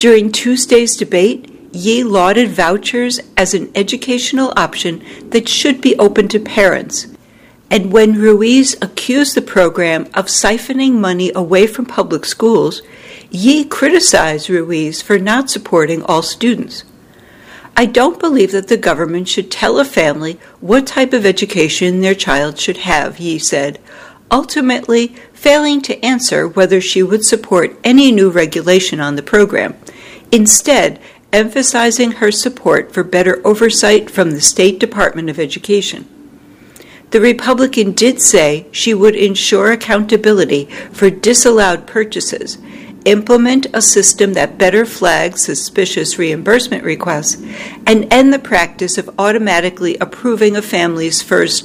During Tuesday's debate, Yee lauded vouchers as an educational option that should be open to parents. And when Ruiz accused the program of siphoning money away from public schools, Yee criticized Ruiz for not supporting all students. "I don't believe that the government should tell a family what type of education their child should have," Yee said, ultimately failing to answer whether she would support any new regulation on the program, instead emphasizing her support for better oversight from the State Department of Education. The Republican did say she would ensure accountability for disallowed purchases, implement a system that better flags suspicious reimbursement requests, and end the practice of automatically approving a family's first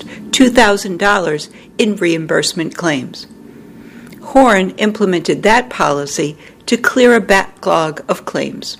$2,000 in reimbursement claims. Horn implemented that policy to clear a backlog of claims.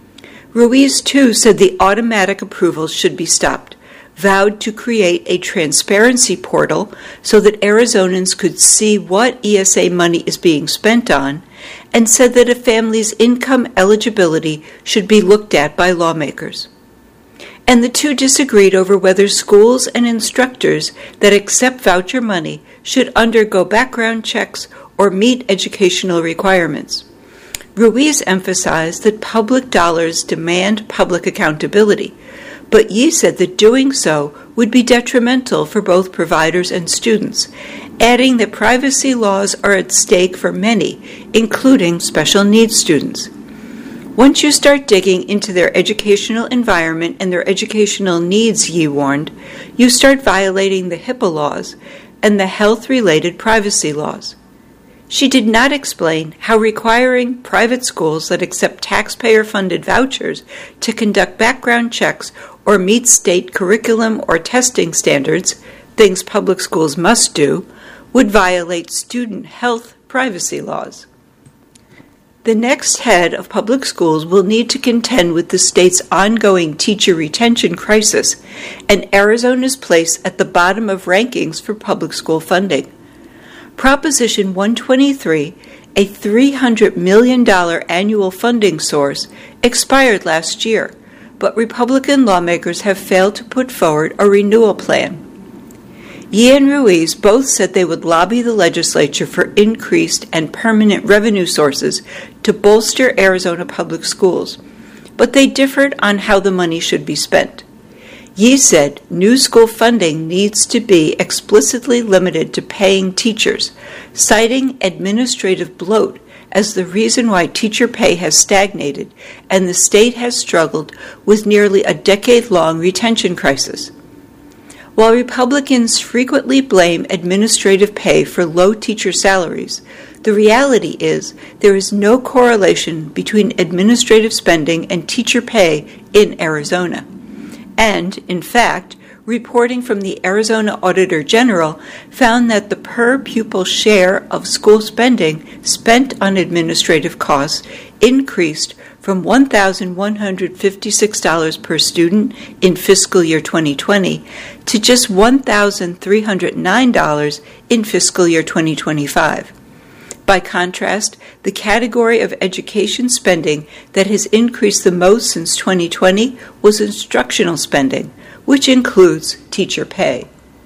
Ruiz, too, said the automatic approvals should be stopped, vowed to create a transparency portal so that Arizonans could see what ESA money is being spent on, and said that a family's income eligibility should be looked at by lawmakers. And the two disagreed over whether schools and instructors that accept voucher money should undergo background checks or meet educational requirements. Ruiz emphasized that public dollars demand public accountability, but Yee said that doing so would be detrimental for both providers and students, adding that privacy laws are at stake for many, including special needs students. Once you start digging into their educational environment and their educational needs, Yee warned, you start violating the HIPAA laws and the health-related privacy laws. She did not explain how requiring private schools that accept taxpayer-funded vouchers to conduct background checks or meet state curriculum or testing standards, things public schools must do, would violate student health privacy laws. The next head of public schools will need to contend with the state's ongoing teacher retention crisis and Arizona's place at the bottom of rankings for public school funding. Proposition 123, a $300 million annual funding source, expired last year, but Republican lawmakers have failed to put forward a renewal plan. Yee and Ruiz both said they would lobby the legislature for increased and permanent revenue sources to bolster Arizona public schools, but they differed on how the money should be spent. Yee said new school funding needs to be explicitly limited to paying teachers, citing administrative bloat as the reason why teacher pay has stagnated and the state has struggled with nearly a decade-long retention crisis. While Republicans frequently blame administrative pay for low teacher salaries, the reality is there is no correlation between administrative spending and teacher pay in Arizona. And, in fact, reporting from the Arizona Auditor General found that the per-pupil share of school spending spent on administrative costs increased from $1,156 per student in fiscal year 2020 to just $1,309 in fiscal year 2025. By contrast, the category of education spending that has increased the most since 2020 was instructional spending, which includes teacher pay.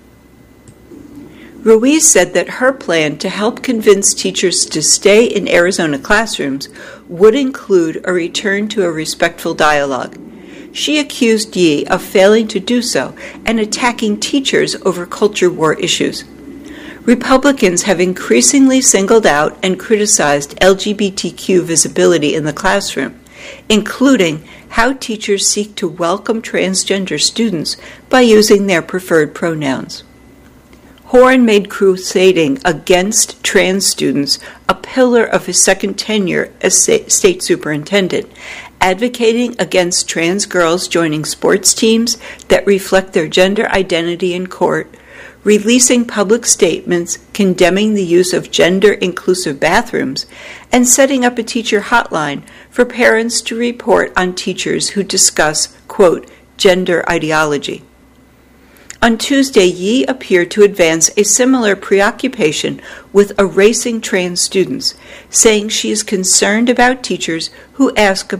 Ruiz said that her plan to help convince teachers to stay in Arizona classrooms would include a return to a respectful dialogue. She accused Yee of failing to do so and attacking teachers over culture war issues. Republicans have increasingly singled out and criticized LGBTQ visibility in the classroom, including how teachers seek to welcome transgender students by using their preferred pronouns. Horn made crusading against trans students a pillar of his second tenure as state superintendent, advocating against trans girls joining sports teams that reflect their gender identity in court, releasing public statements condemning the use of gender-inclusive bathrooms, and setting up a teacher hotline for parents to report on teachers who discuss, quote, gender ideology. On Tuesday, Yi appeared to advance a similar preoccupation with erasing trans students, saying she is concerned about teachers who ask about